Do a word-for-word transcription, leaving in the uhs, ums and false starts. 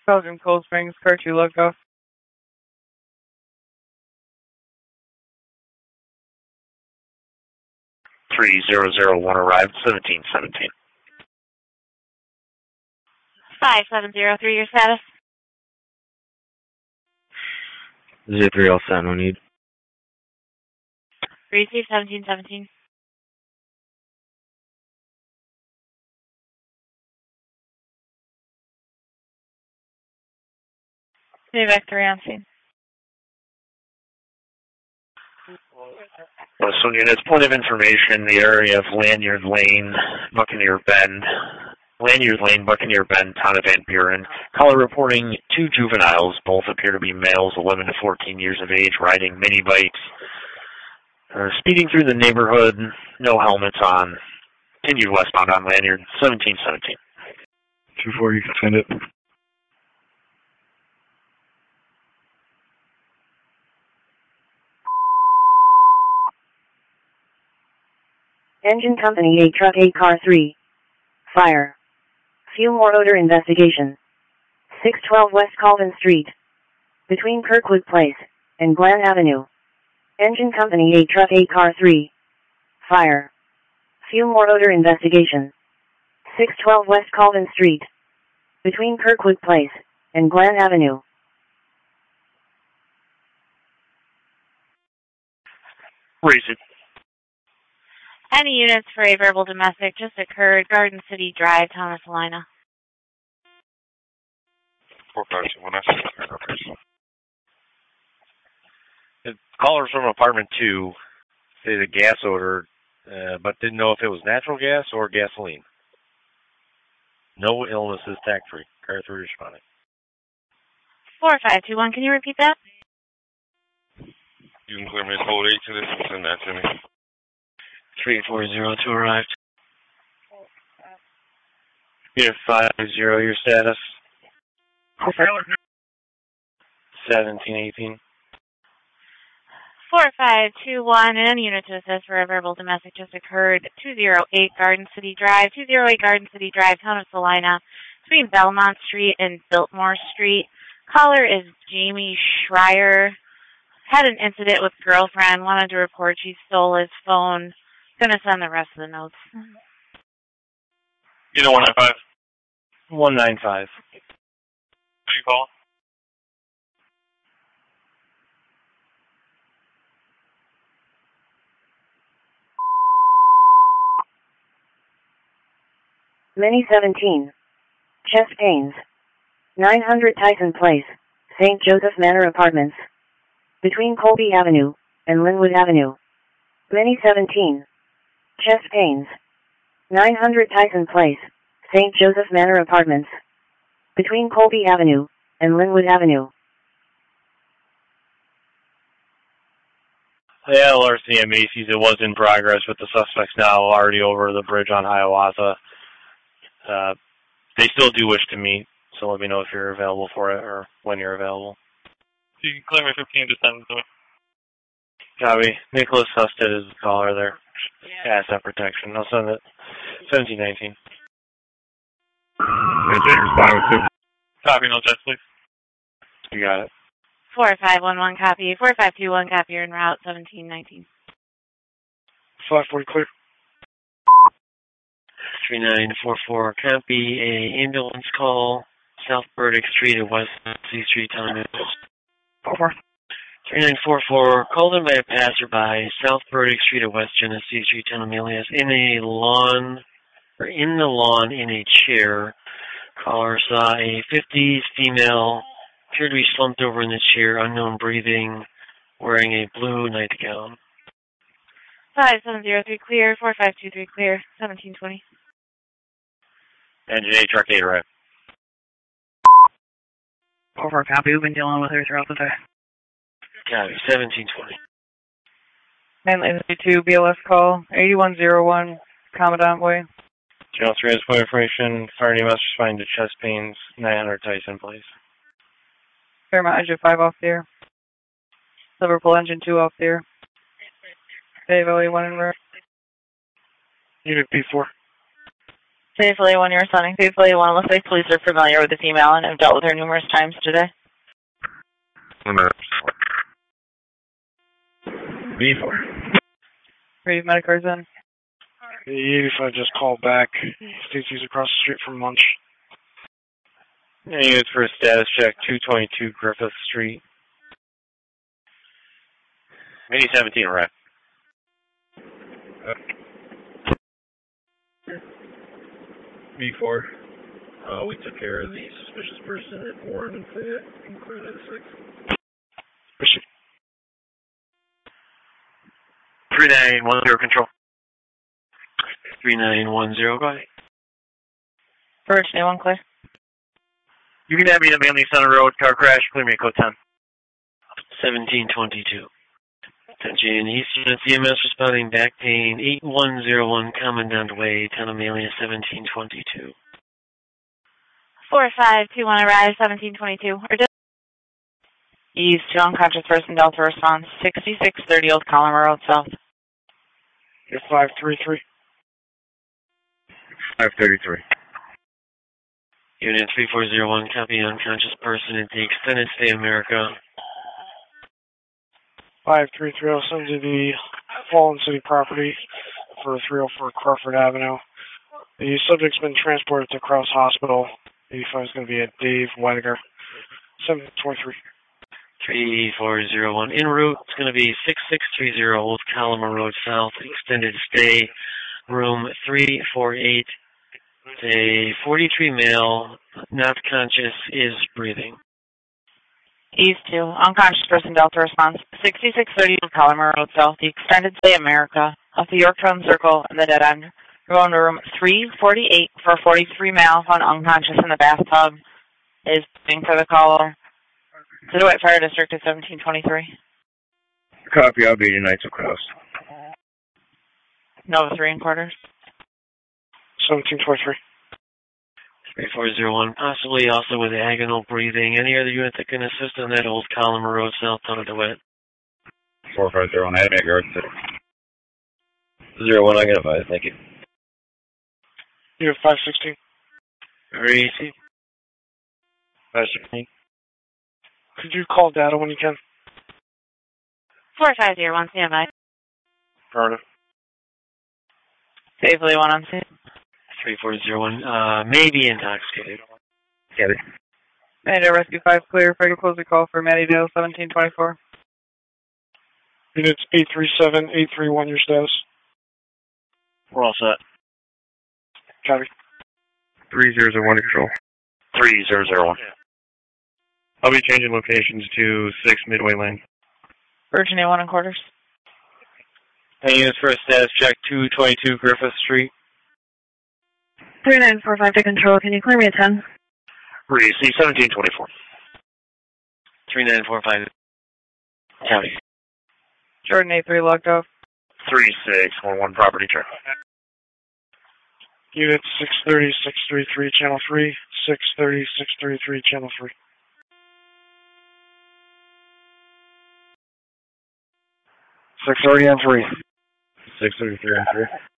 Belgium Cold Springs, car two logged off. three zero zero one arrived, seventeen seventeen. five seven zero three, your status? zero three all set, no need. Receive seventeen seventeen. Evac three on scene. Western units, point of information, the area of Lanyard Lane, Buccaneer Bend. Lanyard Lane, Buccaneer Bend, town of Van Buren. Caller reporting two juveniles, both appear to be males, eleven to fourteen years of age, riding mini bikes. Uh, speeding through the neighborhood, no helmets on. Continued westbound on Lanyard, seventeen seventeen. two four, you can send it. Engine Company eight, Truck eight, Car three. Fire. Fuel or odor investigation. six twelve West Colvin Street. Between Kirkwood Place and Glen Avenue. Engine Company eight, Truck eight, Car three. Fire. Fuel or odor investigation. six twelve West Colvin Street. Between Kirkwood Place and Glen Avenue. Raise it. Any units for a verbal domestic just occurred, Garden City Drive, Thomas Salina. four five two one, I see. The callers from apartment two say the gas odor, uh, but didn't know if it was natural gas or gasoline. No illnesses, tax-free. Car three responding. four five two one, can you repeat that? You can clear me code eight to this and send that to me. three four zero two arrived. Here, five zero, your status. seventeen eighteen. four five two one, and any unit to assist for a verbal domestic just occurred, two oh eight Garden City Drive, two oh eight Garden City Drive, town of Salina, between Belmont Street and Biltmore Street. Caller is Jamie Schreier. Had an incident with girlfriend, wanted to report she stole his phone. Gonna send the rest of the notes. You know one nine five? one nine five. Who you call? Mini seventeen. Chest pains. nine hundred Tyson Place, Saint Joseph Manor Apartments. Between Colby Avenue and Linwood Avenue. Mini seventeen. Chest pains. nine hundred Tyson Place, Saint Joseph Manor Apartments. Between Colby Avenue and Linwood Avenue. Yeah, L R C M Macy's, it was in progress with the suspects now already over the bridge on Hiawatha. Uh, they still do wish to meet, so let me know if you're available for it or when you're available. You can clear me fifteen to send it to me. Copy. Nicholas Husted is the caller there. Yeah. Asset protection. I'll send it. seventeen nineteen. Copy, no checks, please. You got it. four five one one, copy. four five two one, copy, you're en route, seventeen nineteen. five forty clear. three nine four four, copy. A ambulance call. South Burdick Street at West C Street, Thomas. Over. three nine four four, called in by a passerby, South Burdick Street at West Genesee Street, Town of Milius, in a lawn, or in the lawn in a chair. Caller saw a fifties female, appeared to be slumped over in the chair, unknown breathing, wearing a blue nightgown. five seven zero three clear, four five two three clear, seventeen twenty. Engine eight, truck eight, right. Over, copy. We've been dealing with her throughout the day. Copy, seventeen twenty. nine two B L S call, eighty-one oh one, Commandant Way. Channel three has point information. Fire must respond to chest pains, nine hundred Tyson Place. Fairmont Engine five off there. Liverpool Engine two off there. Bay Valley one in route. Unit B four. Safely, when you're sending Safely, one looks like police are familiar with the female and have dealt with her numerous times today. B four. Read Medicars in. The eighty-five just called back. Stacy's across the street from lunch. Yeah, units for a status check, two twenty-two Griffith Street. Mini seventeen, right? B four. Uh, we took care of the suspicious person at Warren and Fayette, including at six. Appreciate three nine one zero control. three nine one zero, go ahead. First, anyone clear? You can have me at Manly Center Road, car crash, clear me code ten. seventeen twenty-two. Attention, Eastern C M S responding back pain, eight one zero one Commandant Way, Town Amelia, seventeen twenty-two. four five two one arrive, seventeen twenty-two. Or just East to unconscious person, Delta response, sixty-six thirty Old Collimer Road South. You're five three three. five thirty-three. Unit three four zero one, copy unconscious person at the Extended Stay America. five three three, I'll send you the Fallen City property for three oh four Crawford Avenue. The subject's been transported to Cross Hospital. eighty-five is going to be at Dave Weidiger. seven twenty-three. three four zero one. En route, it's going to be six six three zero Old Collimer Road South, Extended Stay, room three four eight. It's a forty-three male, not conscious, is breathing. East to unconscious person, Delta response, sixty-six thirty Old Collimer Road South, the Extended Stay America, off the Yorktown Circle and the dead end. We're going to room three forty-eight for forty-three male, found unconscious in the bathtub. Is waiting for the caller. The Dwight Fire District is seventeen twenty-three. Copy, I'll be Unites across. Nova three and quarters. seventeen twenty-three. three four zero one, possibly also with agonal breathing. Any other unit that can assist on that Old Collimer Road South, Town of DeWitt? four five zero one, I make guard six. zero one, I get advised, thank you. You have five sixteen. Very easy. five sixteen. Could you call data when you can? four five zero one, stand by. Affirmative. Safely one on scene. three four zero one, uh, may be intoxicated. Get it. Mattydale Rescue five clear. If I could close the call for Mattydale seventeen twenty-four. Units eight three seven, eight three one, your status. We're all set. Copy. three zero zero one control. three zero zero one. I'll be changing locations to six Midway Lane. Virginia one and quarters. Hey, units for a status check, two twenty-two Griffith Street. three nine four five to control. Can you clear me at ten? Receive seventeen twenty-four. three nine four five. County. Jordan eight three logged off. three six one one property check. Unit six thirty, six thirty-three, channel three. six thirty, six thirty-three, channel three. six thirty on three. six thirty-three on three.